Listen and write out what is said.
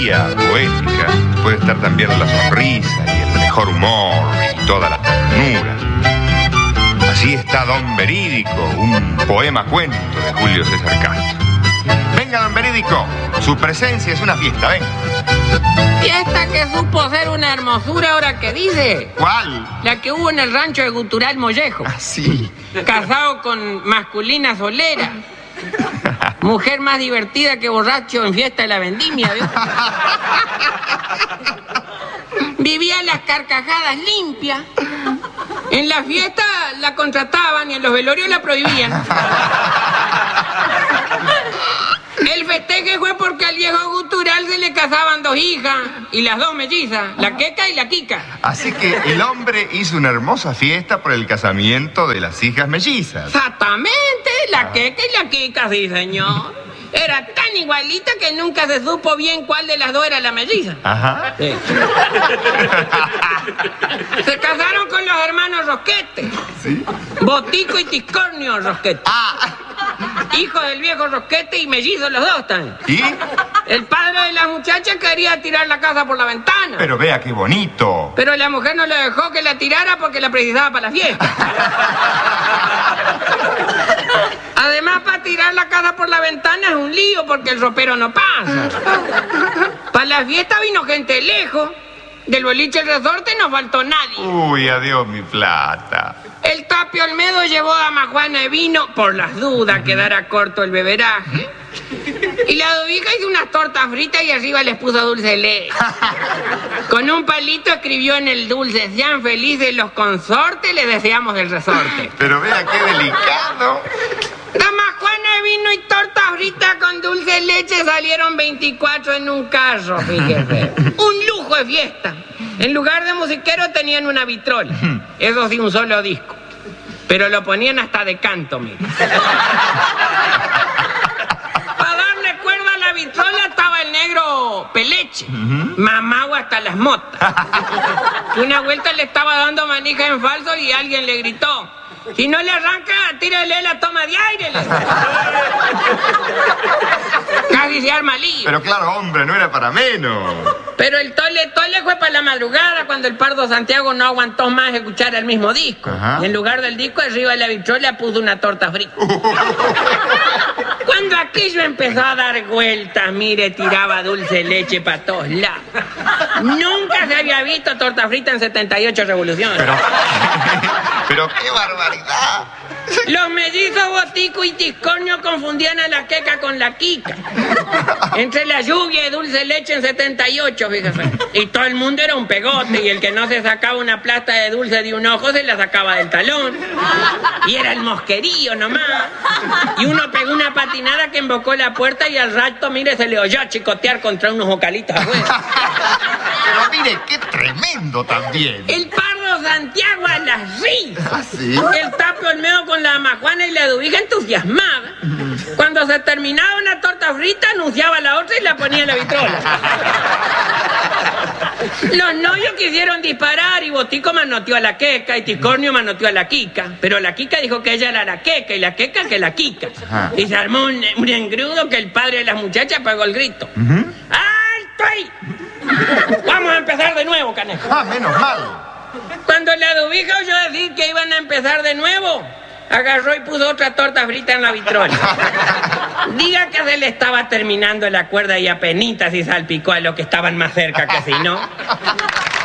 poética, puede estar también la sonrisa y el mejor humor y toda la ternura. Así está Don Verídico, un poema cuento de Julio César Castro. Venga, Don Verídico, su presencia es una fiesta, venga. Fiesta que supo ser una hermosura, ahora que dice. ¿Cuál? La que hubo en el rancho de Gutural Mollejo. Ah, sí. Casado con masculina solera. Mujer más divertida que borracho en fiesta de la vendimia, ¿vio? Vivía las carcajadas limpias. En la fiesta la contrataban y en los velorios la prohibían. El festeje fue porque al viejo Gutural se le casaban 2 hijas y las 2 mellizas, la Queca y la Quica. Así que el hombre hizo una hermosa fiesta por el casamiento de las hijas mellizas. Exactamente, la Queca y la Quica, sí, señor. Era tan igualita que nunca se supo bien cuál de las 2 era la melliza. Ajá. Sí. Se casaron con los hermanos Rosquete. ¿Sí? Botico y Tiscornio Rosquete. Ah. Hijos del viejo Rosquete y mellizos los 2 también. ¿Y? El padre de la muchacha quería tirar la casa por la ventana. Pero vea qué bonito. Pero la mujer no le dejó que la tirara porque la precisaba para la fiesta. Además, para tirar la casa por la ventana es un lío porque el ropero no pasa. Para la fiesta vino gente lejos. Del boliche El Resorte no faltó nadie. Uy, adiós mi plata. El Tapio Olmedo llevó a Majuana de vino por las dudas, quedara corto el beberaje. Y la Dubija hizo unas tortas fritas y arriba les puso dulce de leche. Con un palito escribió en el dulce: sean felices los consortes, les deseamos el resorte. Pero vea qué delicado. La Majuana de vino y tortas fritas con dulce de leche salieron 24 en un carro, fíjese. Un lujo de fiesta. En lugar de musiquero tenían una vitrola. Eso sí, un solo disco. Pero lo ponían hasta de canto, mire. Para darle cuerda a la vitrola estaba el negro Peleche. Mamado hasta las motas. Una vuelta le estaba dando manija en falso y alguien le gritó: si no le arranca, tírale la toma de aire. Casi se arma lío. Pero claro, hombre, no era para menos. Pero el tole fue para la madrugada, cuando el Pardo Santiago no aguantó más escuchar el mismo disco. Ajá. Y en lugar del disco, arriba de la vitrola puso una torta frita. Cuando aquello empezó a dar vueltas, mire, tiraba dulce leche para todos lados. Nunca se había visto torta frita en 78 revoluciones. Pero qué barbaridad. Los mellizos Botico y Tiscornio confundían a la Queca con la Quica. Entre la lluvia y dulce leche en 78, fíjese. Y todo el mundo era un pegote, y el que no se sacaba una plata de dulce de un ojo se la sacaba del talón. Y era el mosquerío nomás. Y uno pegó una patinada que embocó la puerta y al rato, mire, se le oyó chicotear contra unos vocalistas afuera. Pero mire, qué tremendo también. El Pardo Santiago a las risas. ¿Ah, sí? El Tapio Olmedo con la Majuana y la Dubija entusiasmada. Cuando se terminaba una torta frita, anunciaba la otra y la ponía en la vitrola. Los novios quisieron disparar y Botico manoteó a la Queca y Tiscornio manoteó a la Quica. Pero la Quica dijo que ella era la Queca y la Queca que la Quica. Ajá. Y se armó un engrudo que el padre de las muchachas pegó el grito. ¡Alto ahí! Vamos a empezar de nuevo, canejo. Ah, menos mal. Cuando la Dubija oyó decir que iban a empezar de nuevo, agarró y puso otra torta frita en la vitrola. Diga que se le estaba terminando la cuerda y apenitas y salpicó a los que estaban más cerca, que si no.